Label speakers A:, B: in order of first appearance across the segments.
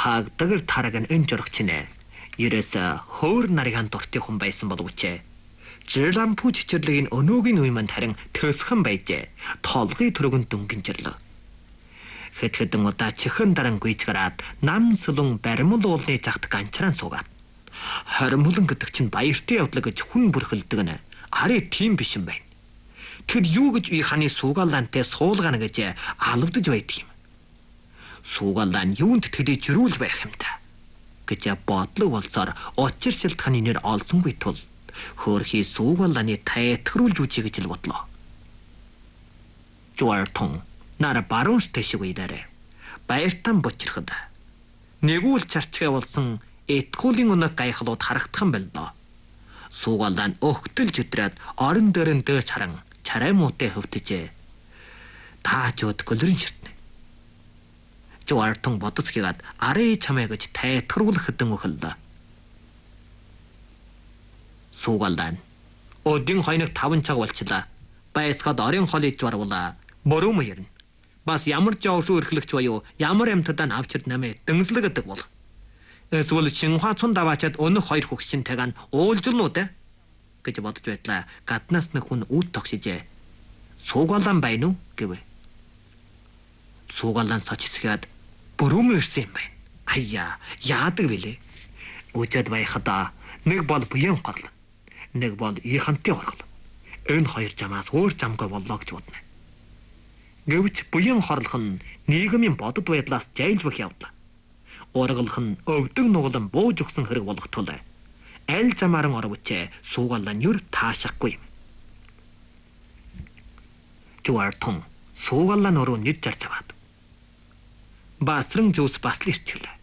A: Пагдагэр тараг нь эн журагчнэ. Ерөөсө хөөр нарийн дуртай хүн байсан боловч Жирлампу чичэрлэгийн өнөөгийн үе манд харин төсгөн байжээ. Толгой төрөгн дүнгинжэрлээ. Хэдэн удаа чихэн даран гүйж гараад нам сүлэн баримл уулны цагт ганчран суугаад. Хоримлон гэдэг чинь баяртай явдлаа гэж хүн бүрхэлдэг нэ. Арай тийм биш юм байна. Тэр юу гэж үй ханы суугаалантай суулгана гэж алавдаж байдаг юм. Суугаалан юунд тэлэж жирүүл байх юм та гэж бодлого болсоор учир шилтханы нэр олсонгүй тул хөөрхий суугааланы тайтгруулж үжи гэж л бодлоо. Жуартон нара баруун штэшиг үйдэрэ. Баяртан бочирхад. Нэгүүл чарчгаа болсон этгүүлийн өнөг гайхлууд харагдхан байлдоо. Суугаалан өгтөл жидрээд орон дээрэн дөөж харан чарай муутай хөвтөжээ. Таачууд гөлрэн ширтнэ. Жуартон бодоц хийгээд арай чамаа гэж тайтгаруулах хэдэн өхөлдөө. Суугаалан өдин хойног 5 цаг болчлаа. Байсгаад орон хол иж барвуулаа. Боруу мө ярина. Бас ямар жавшуу эрхлэгч баюу ямар амьтадаа авчирд намээ дэнслэг гэдэг бол. Эсвэл шинхаа цун даваачаад өнөх хоёр хөгшинтэйгэн уулжлнуу дээ гэж бодож байтлаа. Гаднаас нэг хүн үүд тогшижээ. Суугаалан байна уу гэвэ. Суугаалан сочисгээд боруу ирсэн юм байна. Аяа, яадаг вэлээ. Үжэд байхада нэг бол буян горлоо. Нэг бол ихэнтэй оргол. Энэ хоёр жамаас өөр жамгүй боллоо гэж бодно. Гэвч буян хорлох нь нийгмийн бодод байдлаас жайлж бах явдлаа. Ургалах нь өвдөг нугалан бууж өгсөн хэрэг болох тул аль замааран орвч суугаалан юр таашахгүй юм. Жуартон суугаалан өрөө нэр зарж аваад. Басран жуус бас л ирчихлээ.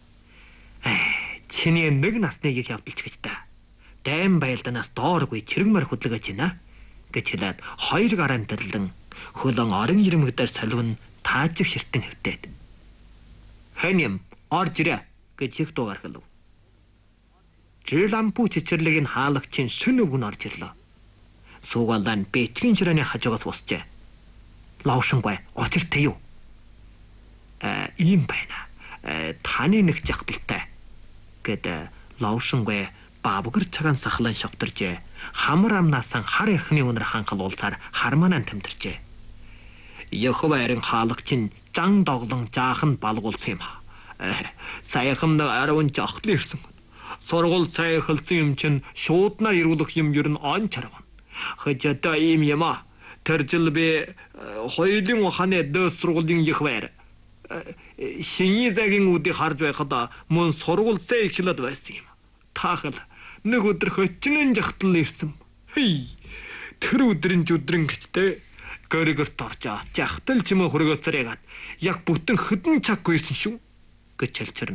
A: Чиний нэг насны их явдалч гэж та. Дайм байлданаас дооргүй чирэгмэр хөдлөгөж байна гэж хэлээд хоёр гараан дэрлэн хөлөн орон ирмэгдэр солигн таажиг ширтэн хөвтээд. Хэнэм орж ирэ гэж их дуугаар хэлв. Жирлампу чичэрлэгийн хаалагчийн шин өвгөн орж ирлээ. Суугаалан бэчгэн ширээний хажуугаас босчээ. Лавшингүй очиртэй юу? Ийм байна. Таны нэг жагталтай гэд лавшингүй бабгэр цагаан сахлан шавтаржээ. Хамар амнаасан хар эрхний өнөр ханхал уулзаар харманан тэмтэрчээ. Яхвайрын хаалагчин зан доглон жаахан балгуулсан юм. Саяхан 10 жахтал ирсэн. Сургууль сайхалсан юм чин шууднаа ирүүлэх юм ер нь он чарган. Хөжөдөө ийм юм а. Тэр жил би хоёулын ухааны дэс сургуулийн яхвайр шиний загийн үдийг харж байхад мөн сургууль сая эхлээд байсан юм. Таахал нэг өдөр хөчнөн жахтал ирсэн. Тэр өдрийн жүдрэн гэжтэй гөргөрт орж жахтал чимээ хөргөөсөр ягаад яг бүтэн хэдэн цаг гүйсэн шүү гэж хэлчэрнэ.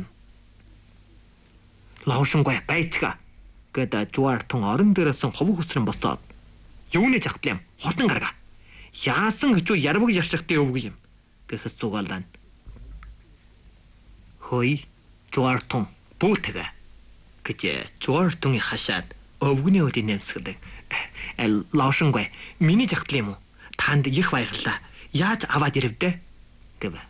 A: Лавшингүй байцгаа гэд Жуартон орон дээрээс ховог өсрөн босоод юуны жахтал юм хотон гаргаа. Яасан гэж ярмаг яршигтэй өвг юм гэхэс Суугаалан. Хөөе Жуартон бүүтэгэ гэж Жуартоныг хашаад өвгний өдийг нэмсгэлдэг. Лавшингүй миний жахтал юм уу? Танд их баярлалаа. Яаж аваад ирвдэ? гэв.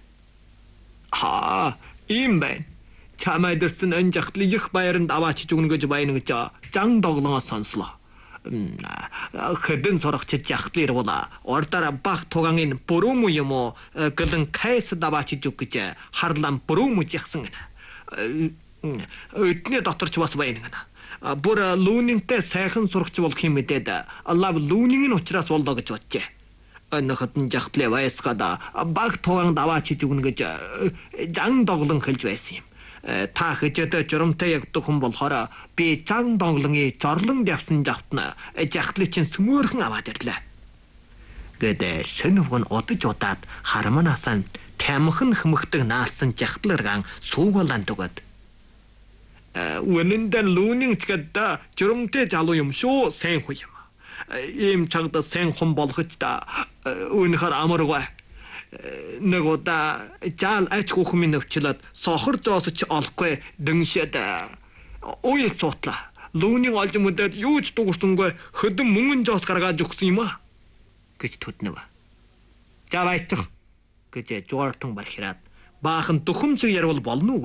A: Ийм байна. Чамайд ирсэн энэ жахтлыг их баяранд аваачиж өгнө гэж байна гэж зан доглонгоос сонслоо. Хэдэн сурагч жахтал ирвэл ордоор баг тугааны буруу муу юм уу гэлэн кайс даваачиж өг гэж харлан буруу муу жихсэн гэнэ. Өдний доторч бас байна гэнэ. Бүр лүүнingтэй сайхан сурагч болох юм мэдээд лав лүүning нь учраас болдоо гэж боджээ. Нөхөдөн жахтлыг байсгаад баг тугаан даваачиж өгнө гэж зан доглон хэлж байсан юм. Та хэжээд журамтай явдаг хүн болохоор би зан доглонгийн жорлон явсан жавтна жахтлыг чинь сүмөөрхөн аваад ирлээ. Гэдэг шөнөвгөн удаж удаад харманасаа тамхин хэмхдэг наалсан жахтал эргэн Суугаалан дөгөөд. Үнэндээ лүүнingч гэдэг журамтай залуу юм шүү, сайн хүн юм. Ийм чагда сайн хүн болгож та үнэхээр амаргүй. Нэг удаа жаал ач хүүхмийн өвчлөд сохор зоосч олохгүй дэншэд уй цуутлаа. Лүүний олж мөдөд юу ч дуурсангүй хөдөн мөнгөн жоос гаргаж өгсөн юм а гэж төднөв. За баяцах гэж Жуартон бархираад баахан дөхөмцөг ярвал болно уу